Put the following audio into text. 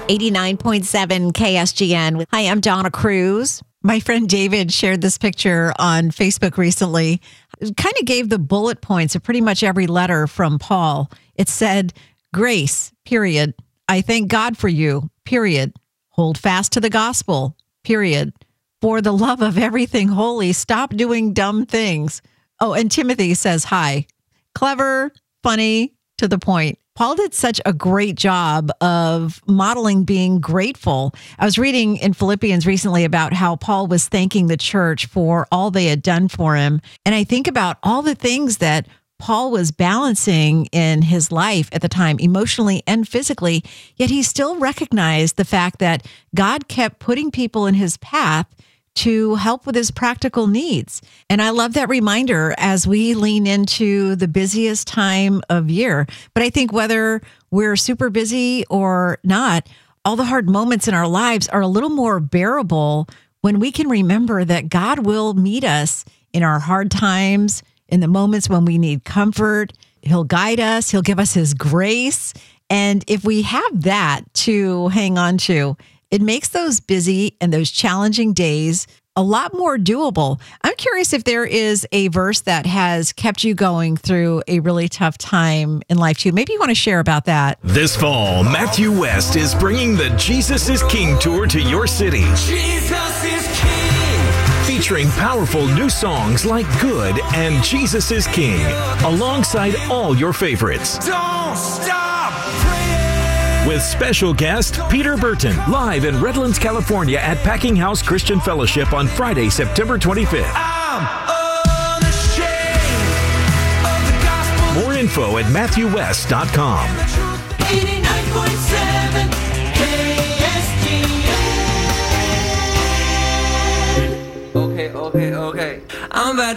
89.7 KSGN. Hi, I'm Donna Cruz. My friend David shared this picture on Facebook recently. It kind of gave the bullet points of pretty much every letter from Paul. It said, grace, period. I thank God for you, period. Hold fast to the gospel, period. For the love of everything holy, stop doing dumb things. Oh, and Timothy says hi. Clever, funny, to the point. Paul did such a great job of modeling being grateful. I was reading in Philippians recently about how Paul was thanking the church for all they had done for him. And I think about all the things that Paul was balancing in his life at the time, emotionally and physically, yet he still recognized the fact that God kept putting people in his path to help with his practical needs. And I love that reminder as we lean into the busiest time of year. But I think whether we're super busy or not, all the hard moments in our lives are a little more bearable when we can remember that God will meet us in our hard times, in the moments when we need comfort. He'll guide us. He'll give us his grace. And if we have that to hang on to, it makes those busy and those challenging days a lot more doable. I'm curious if there is a verse that has kept you going through a really tough time in life too. Maybe you want to share about that. This fall, Matthew West is bringing the Jesus is King tour to your city. Jesus is King. Featuring powerful new songs like Good and Jesus is King, alongside all your favorites. Don't stop praying. With special guest Peter Burton, live in Redlands, California at Packing House Christian Fellowship on Friday, September 25th. I'm unashamed of the gospel. More info at MatthewWest.com. 89.7 KSGN. Okay. I'm about